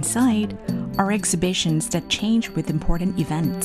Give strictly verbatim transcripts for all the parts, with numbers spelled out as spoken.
Inside are exhibitions that change with important events.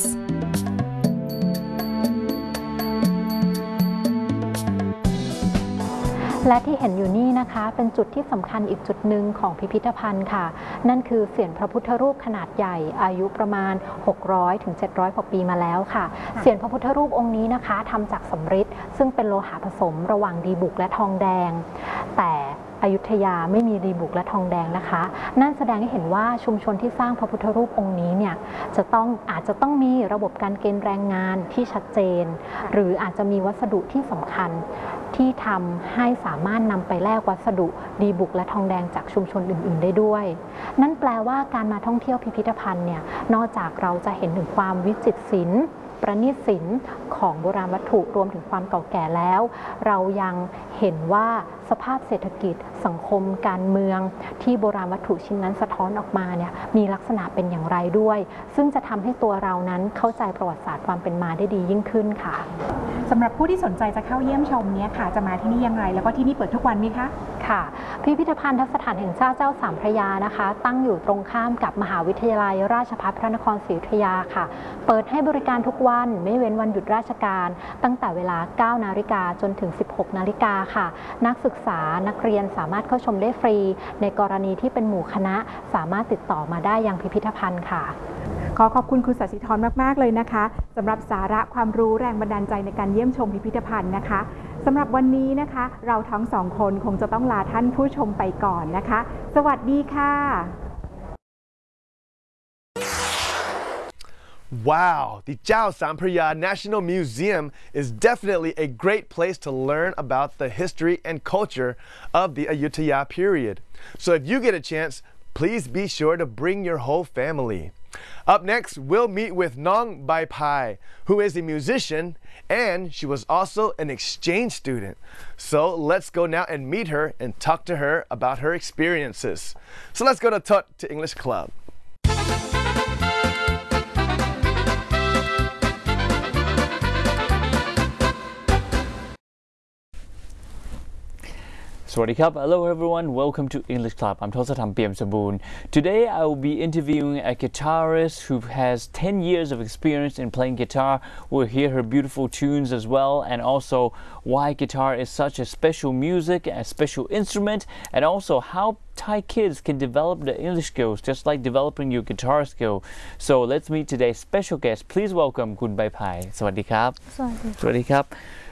และที่เห็นอยู่นี่นะคะเป็นจุดที่สำคัญอีกจุดหนึ่งของพิพิธภัณฑ์ค่ะนั่นคือเสียนพระพุทธรูปขนาดใหญ่อายุประมาณหกร้อยถึงเจ็ดร้อยกว่าปีมาแล้วค่ะเสียนพระพุทธรูปองค์นี้นะคะทำจากสำริดซึ่งเป็นโลหะผสมระหว่างดีบุกและทองแดงแต่อยุธยาไม่มีดีบุกและทองแดงนะคะนั่นแสดงให้เห็นว่าชุมชนที่สร้างพระพุทธรูปองค์นี้เนี่ยจะต้องอาจจะต้องมีระบบการเกณฑ์แรงงานที่ชัดเจนหรืออาจจะมีวัสดุที่สำคัญที่ทำให้สามารถนำไปแลกวัสดุดีบุกและทองแดงจากชุมชนอื่นๆได้ด้วยนั่นแปลว่าการมาท่องเที่ยวพิพิธภัณฑ์เนี่ยนอกจากเราจะเห็นถึงความวิจิตรศิลป์ประณีตศิลป์ของโบราณวัตถุรวมถึงความเก่าแก่แล้วเรายังเห็นว่าสภาพเศรษฐกิจสังคมการเมืองที่โบราณวัตถุชิ้นนั้นสะท้อนออกมาเนี่ยมีลักษณะเป็นอย่างไรด้วยซึ่งจะทำให้ตัวเรานั้นเข้าใจประวัติศาสตร์ความเป็นมาได้ดียิ่งขึ้นค่ะสำหรับผู้ที่สนใจจะเข้าเยี่ยมชมเนี่ยค่ะจะมาที่นี่อย่างไรแล้วก็ที่นี่เปิดทุกวันไหมคะค่ะพิพิธภัณฑ์สถานแห่งชาติเจ้าสามพระยานะคะตั้งอยู่ตรงข้ามกับมหาวิทยาลัยราชภัฏพระนครศรีอยุธยาค่ะเปิดให้บริการทุกวันไม่เว้นวันหยุดราชการตั้งแต่เวลา เก้านาฬิกาจนถึง สิบหกนาฬิกาค่ะนักศึกษานักเรียนสามารถเข้าชมได้ฟรีในกรณีที่เป็นหมู่คณะสามารถติดต่อมาได้ยังพิพิธภัณฑ์ค่ะขอขอบคุณคุณศศิธรมากๆเลยนะคะสำหรับสาระความรู้แรงบันดาลใจในการเยี่ยมชมพิพิธภัณฑ์นะคะสำหรับวันนี้นะคะเราทั้งสองคนคงจะต้องลาท่านผู้ชมไปก่อนนะคะสวัสดีค่ะ Wow, the Chao Sampraya National Museum is definitely a great place to learn about the history and culture of the Ayutthaya period. So if you get a chance, please be sure to bring your whole family. Up next, we'll meet with Nong Bai Pai, who is a musician and she was also an exchange student. So let's go now and meet her and talk to her about her experiences. So let's go to Tot to English Club. Sawasdee krub. Hello everyone, welcome to English Club. I'm Thosatham Piamsaboon. Today I will be interviewing a guitarist who has ten years of experience in playing guitar. We'll hear her beautiful tunes as well, and also why guitar is such a special music, a special instrument, and also how Thai kids can develop the English skills just like developing your guitar skill. So let's meet today's special guest. Please welcome Kun Bai Pai. Sawasdee krub. Sawasdee krub.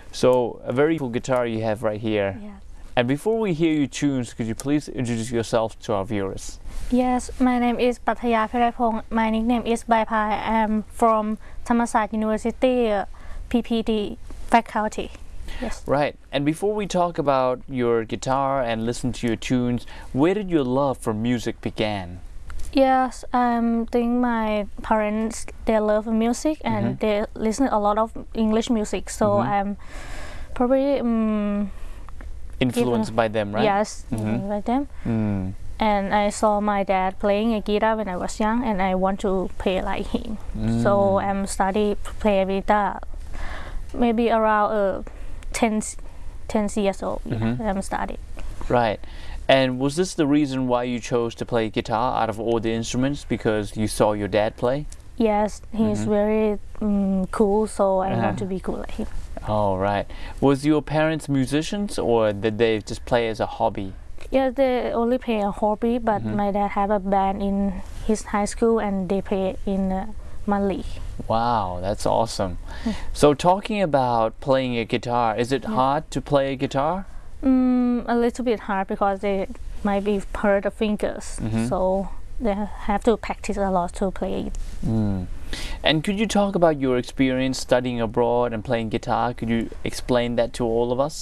So a very cool guitar you have right here. Yeah. And before we hear your tunes, could you please introduce yourself to our viewers? Yes, my name is Pathaya Phiraipong. My nickname is Bai Pai. I'm from Thammasat University, uh, P P D faculty. Yes. Right. And before we talk about your guitar and listen to your tunes, where did your love for music begin? Yes, I um, think my parents, they love music and mm-hmm. they listen a lot of English music. So mm-hmm. I'm probably... Um, influenced Give, by them, right? Yes, mm-hmm. by them. Mm. And I saw my dad playing a guitar when I was young, and I want to play like him. Mm. So I'm study play guitar, maybe around uh, ten, ten years old. Mm-hmm. Yeah, I'm studying. Right. And was this the reason why you chose to play guitar out of all the instruments, because you saw your dad play? Yes, he's mm-hmm. very um, cool, so I uh-huh. want to be cool like him. Oh, right. Was your parents musicians, or did they just play as a hobby? Yeah, they only play a hobby, but mm-hmm. my dad have a band in his high school and they play in uh, Mali. Wow, that's awesome. Yeah. So talking about playing a guitar, is it yeah. hard to play a guitar? Mm, a little bit hard because they might be hurt the fingers, mm-hmm. so they have to practice a lot to play it. Mm. And could you talk about your experience studying abroad and playing guitar? Could you explain that to all of us?